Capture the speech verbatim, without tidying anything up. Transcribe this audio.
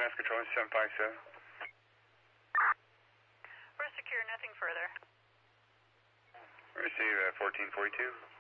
Mass Control seven five seven. We're secure, nothing further. Receive uh, fourteen forty-two.